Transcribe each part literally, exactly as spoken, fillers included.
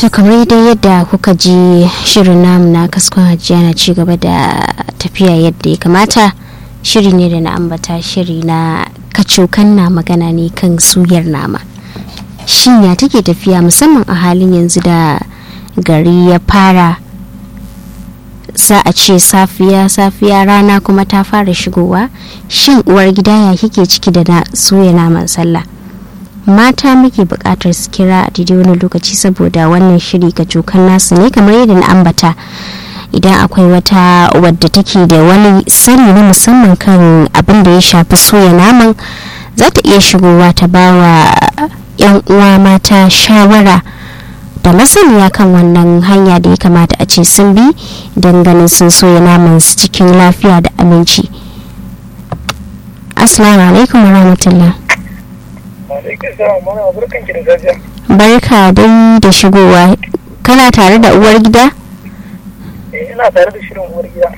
To kamar dai yadda kuka ji shirin namu na kaskon hajiya na ci gaba da tafiya yadda ya kamata. Shiri ne da na ambata shiri na kacokan na magana ne kan suyar nama. Shin ya take tafiya musamman a halin yanzu da gari ya fara sa a ce safiya safiya rana kuma ta fara shigowa. Shin uwar gida ya kike ciki da na soya naman sallah? Mata muke buƙatar su kira a daidai wani lokaci saboda wannan shiri kacokan nasu ne kamar yadda na ambata. Idan akwai wata wadda take da wani sani na musamman kan abin da ya shafi soya naman, za ta iya shigowa ta bawa yan uwa mata shawara da masaniya kan wannan hanya da ya kamata a ce sun bi don ganin sun soya naman su cikin lafiya da aminci. Assalamu alaikum warahmatullah. Barka dai da shigowa. Kana tare da uwar gida? Ina tare da shirin uwar gida.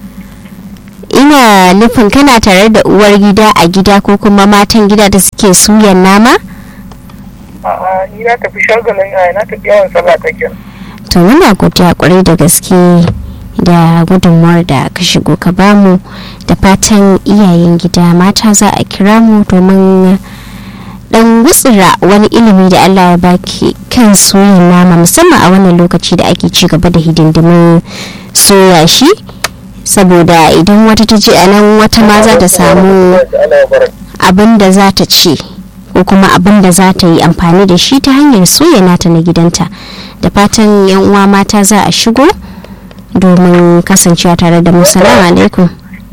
Ina nufin kana tare da uwar gida a gida ko kuma matan gida da suke suyan nama? A'a, ni na tafi shagalin ai na tafi yawan sallah take. To muna godiya kwarai da gaske da gudunmuwar da ka shigo ka bamu, da fatan iyayen gida mata za a kira mu domin dan gutsira wani ilimi da Allah ya baki kan soyin nama musamman a wannan lokaci da ake ci gaba da hidindimin soya shi, saboda idan wata ta ji anan wata ma za ta samu abin da za ta ci ko kuma abin da za ta yi amfani da shi ta hanyar soya nata na gidanta. Da fatan yan uwa mata za a shigo domin kasancewa tare da mu. Salamu alaikum.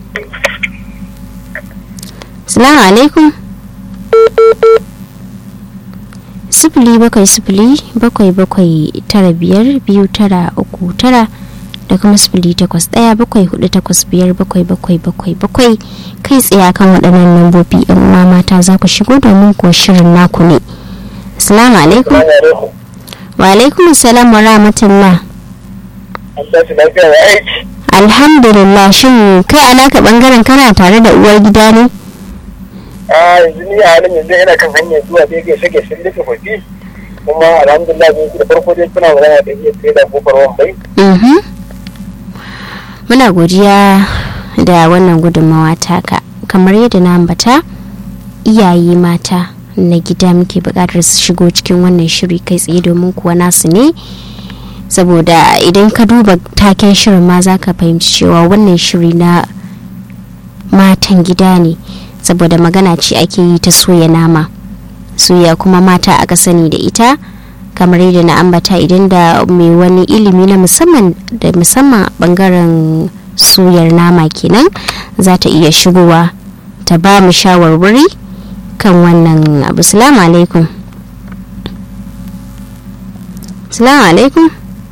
Salamu alaikum. Sifili bakwai sifili bakwai bakwai tara biyar biyu tara uku tara da kuma sifili takwas ɗaya bakwai hudu takwas biyar bakwai bakwai bakwai bakwai. Kai tsaye kan waɗannan lambobi yan uwa mata za ku shigo domin ko shirin naku ne. Assalamu alaikum. Wa alaikum assalam wa rahmatullah. Alhamdulillah. Shin kai ana ka bangaren kana tare da uwar gida ne? a yanzu ni a halin yanzu yana kan hanyar zuwa da yake shige sun duka kwafi, kuma alhamdulillah zai da farko dai kuna magana da iya tsaye da kofar wambai. Muna godiya da wannan gudunmawa taka. Kamar yadda na ambata, iyaye mata na gida muke buƙatar su shigo cikin wannan shiri kai tsaye domin kuwa nasu ne, saboda idan ka duba taken shirin ma za ka fahimci cewa wannan shiri na matan gida ne, saboda magana ce ake yi ta soya nama. Soya kuma mata aka sani da ita, kamar yadda na ambata idan da mai wani ilimi na musamman da musamman bangaren soyar nama kenan za ta iya shigowa ta ba mu shawarwari kan wannan abu. Assalamu alaikum. Assalamu alaikum.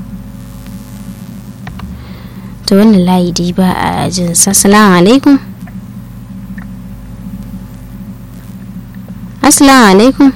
To wannan layi dai ba a jinsa. Assalamu alaikum. Assalamu alaikum.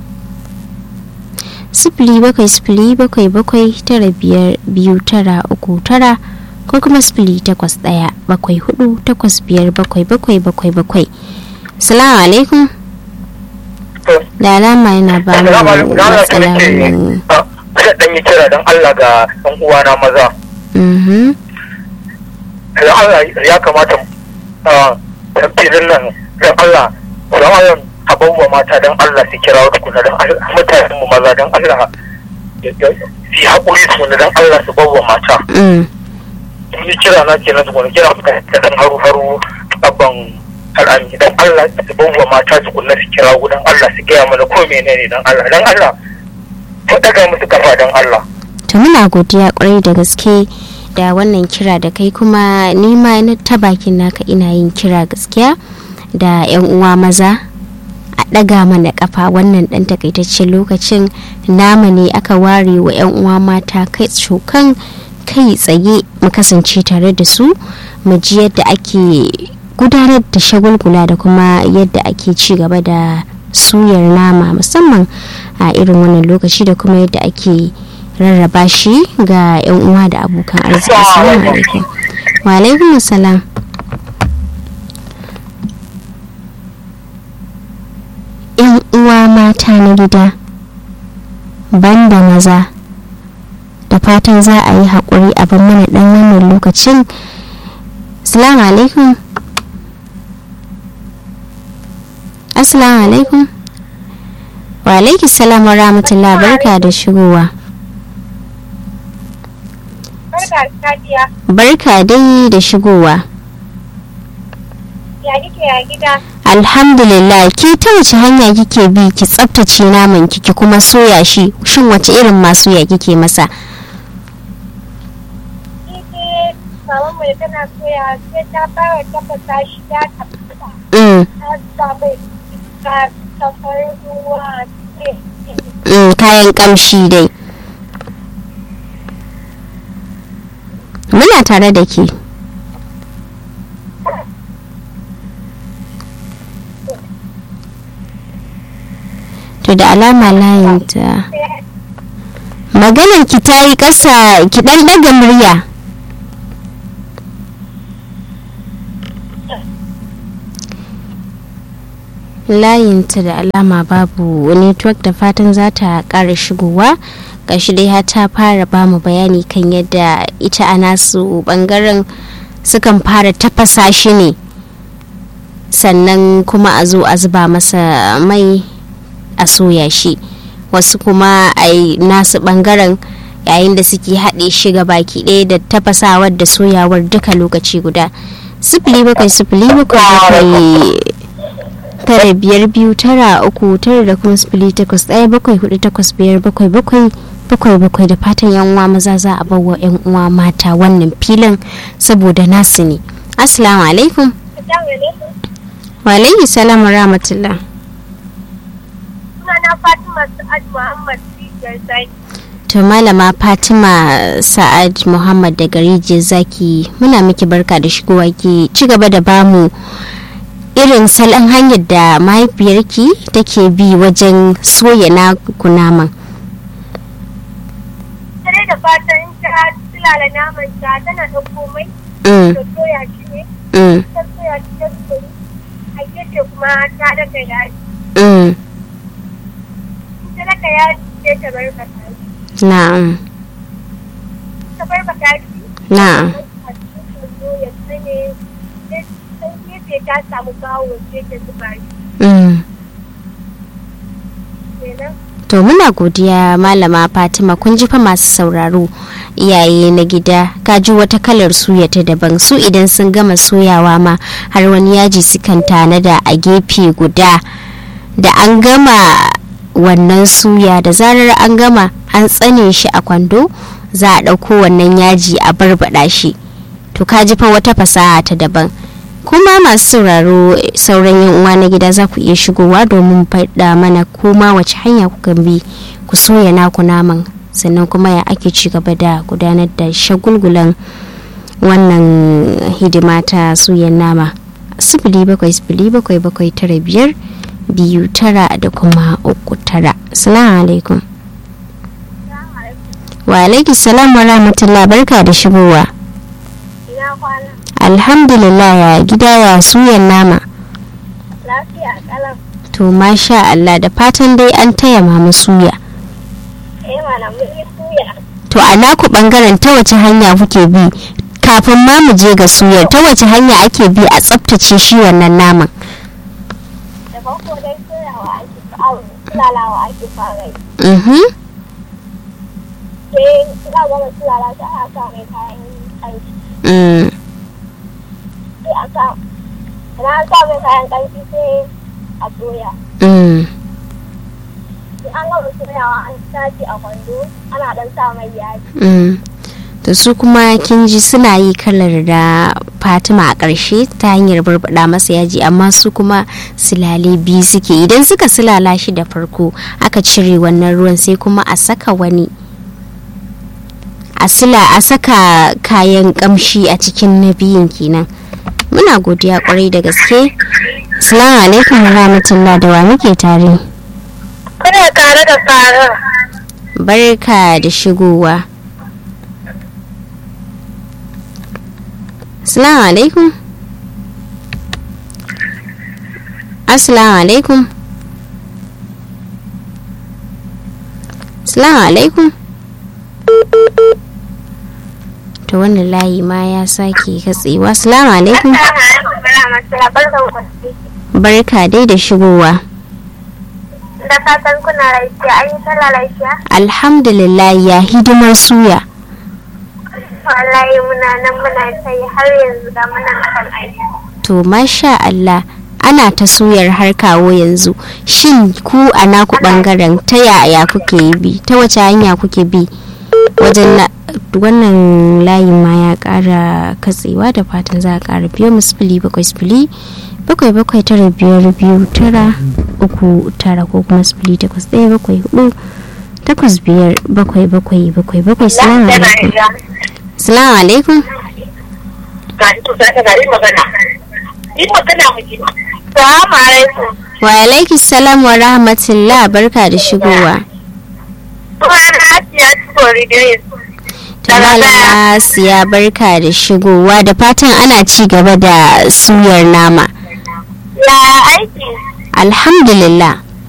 Sifili bakwai sifili bakwai bakwai tara biyar biyu tara uku tara ko kuma sifili takwas ɗaya bakwai hudu takwas biyar bakwai bakwai bakwai bakwai. Assalamu alaikum. Da alama yana ba mu matsala. Kada dan yi kira don Allah ga ɗan uwana maza. Mhm. Don Allah ya kamata a tafsirin nan don Allah don Allah abubuwa mata don Allah su kira wata kuna don mutanen mu maza don Allah su yi haƙuri su kuna don Allah su bawa mata. Ni kira na ke na su kuna kira da dan haru haru abban al'ami don Allah su bawa mata su kuna su kira don Allah su gaya mana ko menene don Allah don Allah ko daga musu kafa don Allah. To muna godiya kwarai da gaske da wannan kira da kai, kuma ni ma na ta bakin naka ina yin kira gaskiya da yan uwa maza a daga mana kafa. Wannan dan takaitaccen lokacin nama ne aka ware wa yan uwa mata kai cokan kai tsaye mu kasance tare da su mu ji yadda ake gudanar da shagulgula da kuma yadda ake ci gaba da suyar nama musamman a irin wannan lokaci da kuma yadda ake rarraba shi ga yan uwa da abokan arziki. Assalamu alaikum. Wa alaikum assalam. yan uwa mata na gida banda maza da fatan za a yi haƙuri a bar mana ɗan wannan lokacin. Assalamu alaikum. Assalamu alaikum. Wa alaiki salam wa rahmatullah, barka da shigowa. Barka dai da shigowa. Ya kike ya gida? Alhamdulillah, ki ta wace hanya kike bi ki tsaftace naman kiki kuma soya shi? Shin wace irin masu ya kike masa? Kike maman mu tana soya sai ta fara tafasa shi ta tafasa. Mm. Ta sa mai ta tafar ruwa. Mm, kayan kamshi dai. Muna tare da ke. To da alama layinta. Maganar ki ta yi ƙasa, ki ɗan ɗaga murya. Layinta da alama babu network, da fatan za ta ƙara shigowa. Gashi dai har ta fara bamu bayani kan yadda ita a nasu ɓangaren sukan fara tafasa shi ne, sannan kuma a zo a zuba masa mai a soya shi. Wasu kuma a nasu bangaren yayin da suke haɗe shi ga baki ɗaya da tafasawar da soyawar duka lokaci guda. Sifili bakwai sifili bakwai bakwai tara biyar biyu tara uku tara da kuma sifili takwas ɗaya bakwai hudu takwas biyar bakwai bakwai bakwai bakwai. Da fatan yan uwa maza za a bawa yan uwa mata wannan filin saboda nasu ne. Assalamu alaikum. Wa alaikum salam wa rahmatullah. Sunana Fatima Sa'ad Muhammad Rijiyar Zaki. To malama Fatima Sa'ad Muhammad daga Rijiyar Zaki, muna miki barka da shigowa. Ki ci gaba da bamu irin salon hanyar da mahaifiyarki take bi wajen soya na kunaman. Tare da fatan ta tilala naman ta tana da komai. Mm. Ta soya shi ne. Mm. Ta soya shi ta soya. A gefe kuma ta daga yaji. Mm. Ta daga yaji sai ta bar bakashi. Na'am. Ta bar bakashi. Na'am. A cikin soya ta ne. Sai gefe ta samu bawo sai ta zuba shi. Mm. Kenan. To muna godiya malama Fatima. Kun ji fa masu sauraro, iyaye na gida, ka ji wata kalar suya ta daban. Su idan sun gama soyawa ma har wani yaji sukan tanada a gefe guda. Da an gama wannan suya, da zarar an gama an tsane shi a kwando, za a ɗauko wannan yaji a barbaɗa shi. To ka ji fa wata fasaha ta daban. Kuma masu sauraro, sauran yan uwa na gida za ku iya shigowa domin faɗa mana kuma wace hanya kuka bi ku soya naku naman, sannan kuma ya ake ci gaba da gudanar da shagulgulan wannan hidima ta suyan nama. Sifili bakwai sifili bakwai bakwai tara biyar biyu tara da kuma uku tara. Assalamu alaikum. Wa alaikum salam wa rahmatullah, barka da shigowa. Ina kwana. Alhamdulillah, ya gida, ya suyan nama. Lafiya kalam. To masha Allah, da fatan dai an taya mama suya. Eh mana mun yi suya. To a naku bangaren ta wace hanya kuke bi kafin ma mu je ga suyar? Ta wace hanya ake bi a tsaftace shi wannan naman? Da farko dai soyawa ake fara, sulalawa ake fara yi. Mhm. Sai ina gama sulala sai a sa mai kayan ƙanshi. Mm. Sai a sa, idan an sa mai kayan ƙanshi sai a soya. Mm. Sai an gama soyawa an tashi a kwando ana ɗan sa mai yaji. Mm. To su kuma kin ji suna yi kalar da Fatima a ƙarshe ta hanyar barbaɗa masa yaji, amma su kuma silale biyu suke. Idan suka silala shi da farko aka cire wannan ruwan, sai kuma a saka wani a sila a saka kayan kamshi a cikin na biyun kenan. Muna godiya kwarai da gaske. Assalamu alaikum wa rahmatullah, da wa muke tare? Kuna tare da fara. Barka da shigowa. Assalamu alaikum. Assalamu alaikum. Assalamu alaikum. to wannan layi ma ya sake katsewa. Assalamu alaikum. Barka dai da shigowa. Da fatan kuna lafiya, an yi sallah lafiya? Alhamdulillah, ya hidimar suya. Wallahi muna nan muna sai har yanzu da muna kan aiki. To masha Allah, ana ta suyar har kawo yanzu. Shin ku a naku bangaren ta yaya kuke bi? Ta wace hanya kuke bi wajen na wannan layin ma ya kara katsewa? Da fatan za a kara biyo mu sifili bakwai sifili bakwai bakwai tara biyar biyu tara uku tara ko kuma sifili takwas ɗaya bakwai hudu takwas biyar bakwai bakwai bakwai bakwai. Salamu alaikum. Salamu alaikum. Salamu alaikum. Wa alaikum salam wa rahmatullah, barka da shigowa. Malama Asiya barka da shigowa, da fatan ana ci gaba da suyar nama. Ya aiki. Alhamdulillah.